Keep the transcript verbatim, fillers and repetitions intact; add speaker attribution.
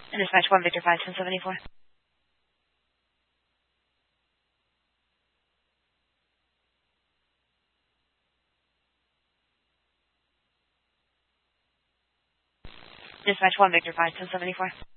Speaker 1: And dispatch one Victor five ten seventy-four. Dispatch one Victor five ten seventy-four.